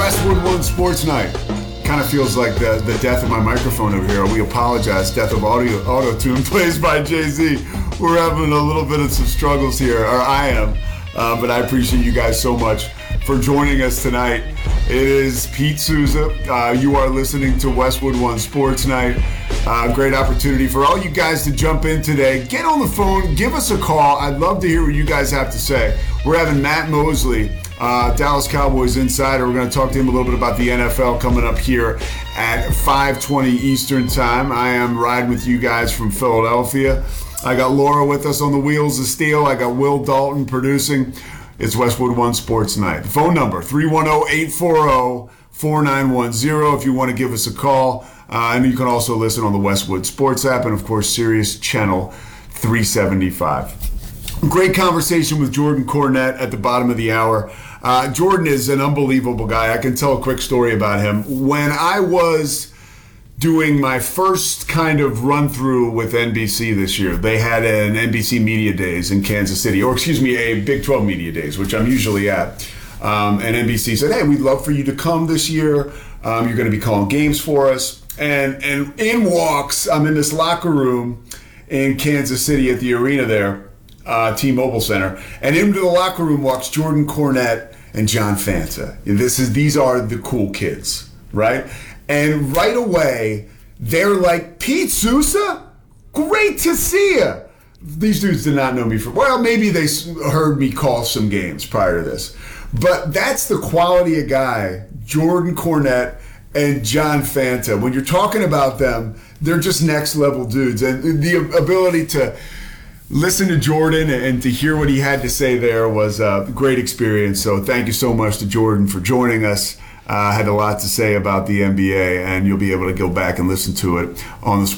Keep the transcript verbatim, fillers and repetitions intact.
Westwood One Sports Night. Kind of feels like the, the death of my microphone over here. We apologize. Death of audio auto tune plays by Jay-Z. We're having a little bit of some struggles here, or I am. Uh, but I appreciate you guys so much for joining us tonight. It is Pete Souza. Uh, you are listening to Westwood One Sports Night. Uh, great opportunity for all you guys to jump in today. Get on the phone. Give us a call. I'd love to hear what you guys have to say. We're having Matt Mosley, uh, Dallas Cowboys insider. We're going to talk to him a little bit about the N F L coming up here at five twenty Eastern time. I am riding with you guys from Philadelphia. I got Laura with us on the wheels of steel. I got Will Dalton producing. It's Westwood One Sports Night. The phone number, three one zero, eight four zero, four nine one zero if you want to give us a call. Uh, and you can also listen on the Westwood Sports app and, of course, Sirius Channel three seventy-five. Great conversation with Jordan Cornette at the bottom of the hour. Uh, Jordan is an unbelievable guy. I can tell a quick story about him. When I was doing my first kind of run-through with N B C this year, they had an N B C Media Days in Kansas City, or excuse me, a Big twelve Media Days, which I'm usually at. Um, and N B C said, hey, we'd love for you to come this year. Um, you're going to be calling games for us. And and in walks, I'm in this locker room in Kansas City at the arena there, uh, T-Mobile Center. And into the locker room walks Jordan Cornette and John Fanta. This is These are the cool kids, right? And right away, they're like, Pete Souza? Great to see you. These dudes did not know me for, well, maybe they heard me call some games prior to this. But that's the quality of guy, Jordan Cornette and John Fanta. When you're talking about them, they're just next level dudes. And the ability to listen to Jordan and to hear what he had to say there was a great experience. So thank you so much to Jordan for joining us. I uh, had a lot to say about the N B A, and you'll be able to go back and listen to it on the